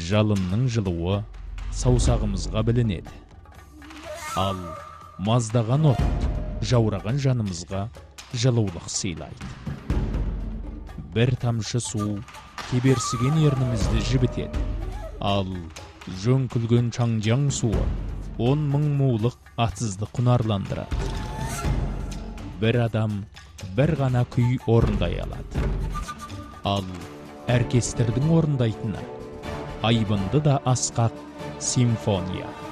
жалынның жылуы саусағымызға білінеді. Ал маздаған от жаураған жанымызға жылулық сыйлайды. Бір тамшы су кеберсіген ернімізді жібітеді. Ал жөңкілген чаңжаң суы 10.000 мулық атсызды құнарландырады. Бір адам бір ғана күй орындай алады. Ал оркестрдің орындайтыны айбынды да асқақ симфония.